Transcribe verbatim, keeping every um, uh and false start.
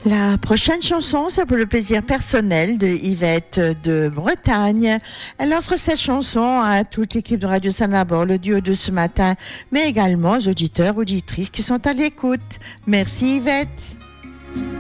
La prochaine chanson, c'est pour le plaisir personnel de Yvette de Bretagne. Elle offre cette chanson à toute l'équipe de Radio Saint-Labor, le duo de ce matin, mais également aux auditeurs, auditrices qui sont à l'écoute. Merci Yvette.